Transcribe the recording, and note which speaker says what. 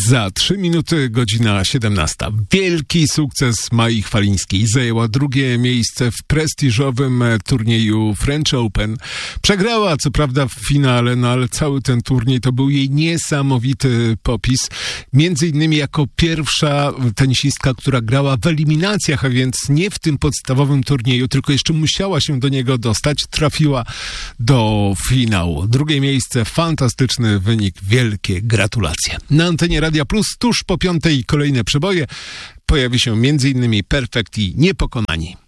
Speaker 1: Za 3 minuty godzina 17. Wielki sukces Mai Chwalińskiej. Zajęła drugie miejsce w prestiżowym turnieju French Open. Przegrała co prawda w finale, no ale cały ten turniej to był jej niesamowity popis. Między innymi jako pierwsza tenisistka, która grała w eliminacjach, a więc nie w tym podstawowym turnieju, tylko jeszcze musiała się do niego dostać. Trafiła do finału. Drugie miejsce, fantastyczny wynik, wielkie gratulacje. Na antenie Radia Plus tuż po 5:00 kolejne przeboje. Pojawi się m.in. Perfekt i Niepokonani.